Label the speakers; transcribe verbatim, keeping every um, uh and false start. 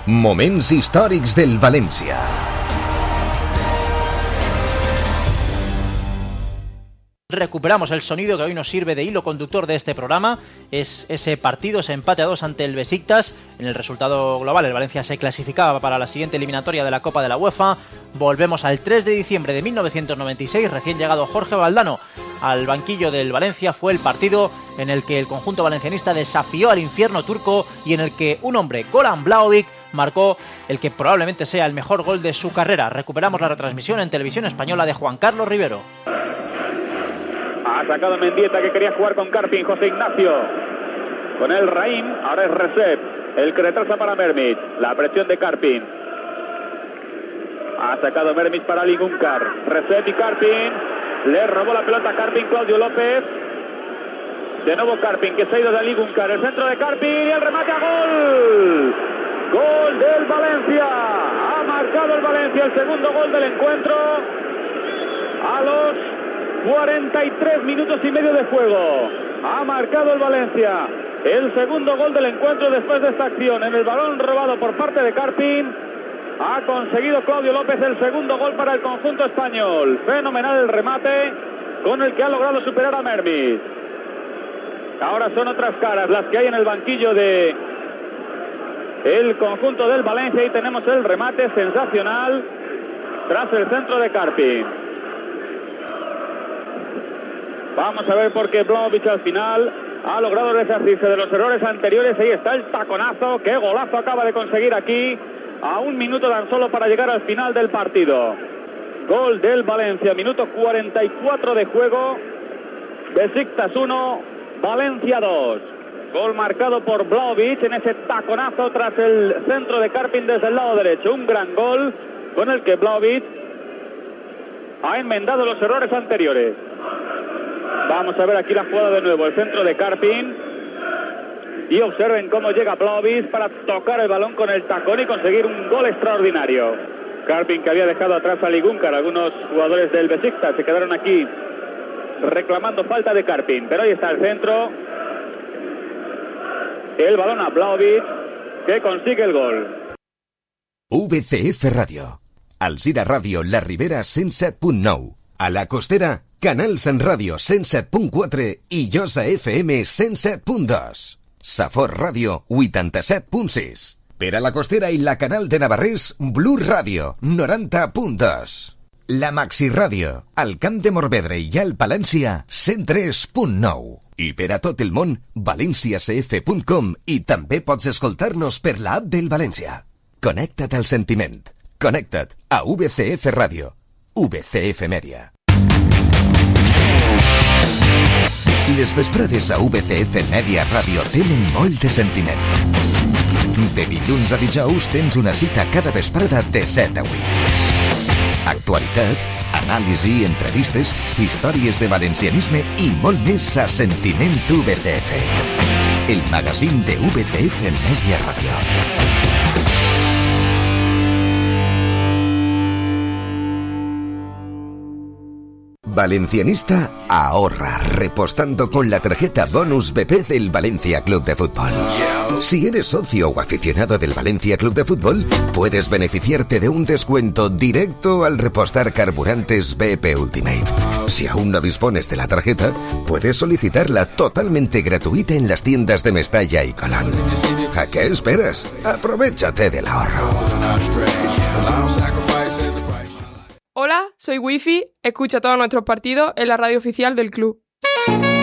Speaker 1: Moments històrics del València.
Speaker 2: Recuperamos el sonido que hoy nos sirve de hilo conductor de este programa. Es ese partido, ese empate a dos ante el Besiktas. En el resultado global, el Valencia se clasificaba para la siguiente eliminatoria de la Copa de la UEFA. Volvemos al tres de diciembre de mil novecientos noventa y seis. Recién llegado Jorge Valdano al banquillo del Valencia. Fue el partido en el que el conjunto valencianista desafió al infierno turco y en el que un hombre, Goran Vlahovic, marcó el que probablemente sea el mejor gol de su carrera. Recuperamos la retransmisión en televisión española de Juan Carlos Rivero.
Speaker 3: Ha sacado Mendieta, que quería jugar con Karpin. José Ignacio con el Raim. Ahora es Recep el que retrasa para Mermit. La presión de Karpin. Ha sacado Mermit para Ali Gunkar. Recep y Karpin. Le robó la pelota a Karpin. Claudio López. De nuevo Karpin, que se ha ido de Ali Gunkar. El centro de Karpin y el remate a gol. Gol del Valencia. Ha marcado el Valencia el segundo gol del encuentro. A los cuarenta y tres minutos y medio de juego. Ha marcado el Valencia el segundo gol del encuentro después de esta acción. En el balón robado por parte de Karpin ha conseguido Claudio López el segundo gol para el conjunto español. Fenomenal el remate con el que ha logrado superar a Mermit. Ahora son otras caras las que hay en el banquillo de el conjunto del Valencia. Y tenemos el remate sensacional tras el centro de Karpin. Vamos a ver por qué Vlahovic al final ha logrado resarcirse de los errores anteriores. Ahí está el taconazo. Qué golazo acaba de conseguir aquí, a un minuto tan solo para llegar al final del partido. Gol del Valencia, minuto cuarenta y cuatro de juego. Besiktas uno, Valencia dos. Gol marcado por Vlahovic en ese taconazo tras el centro de Karpin desde el lado derecho. Un gran gol con el que Vlahovic ha enmendado los errores anteriores. Vamos a ver aquí la jugada de nuevo, el centro de Karpin. Y observen cómo llega Vlahovic para tocar el balón con el tacón y conseguir un gol extraordinario. Karpin, que había dejado atrás a Ali Gunkar. Algunos jugadores del Besiktas se quedaron aquí reclamando falta de Karpin. Pero ahí está el centro. El balón a Vlahovic, que consigue el gol.
Speaker 1: V C F Ràdio. Alzira Ràdio, La Ribera, cent set punt nou. A la Costera, Canal Sant Ràdio cent set punt quatre i Josa F M cent set punt dos. Safor Ràdio vuitanta-set punt sis. Per a la Costera i la Canal de Navarrés, Blu Ràdio noranta punt dos. La Maxi Ràdio, al Camp de Morvedre i al Palència, cent tres punt nou. I per a tot el món, valencia c f punt com, i també pots escoltar-nos per l'app del València. Connecta't al sentiment. Connecta't a V C F Ràdio. V C F Media. Les vesprades a V C F Media Ràdio tenen molt de sentiment. De dilluns a dijous tens una cita cada vesprada de set a vuit. Actualitat, anàlisi, entrevistes, històries de valencianisme i molt més a Sentiment V C F. El magazín de V C F Media Ràdio. Valencianista ahorra repostando con la tarjeta Bonus B P del Valencia Club de Fútbol. Si eres socio o aficionado del Valencia Club de Fútbol, puedes beneficiarte de un descuento directo al repostar carburantes B P Ultimate. Si aún no dispones de la tarjeta, puedes solicitarla totalmente gratuita en las tiendas de Mestalla y Colón. ¿A qué esperas? Aprovéchate del ahorro.
Speaker 4: Hola, soy Wifi, escucha todos nuestros partidos en la radio oficial del club.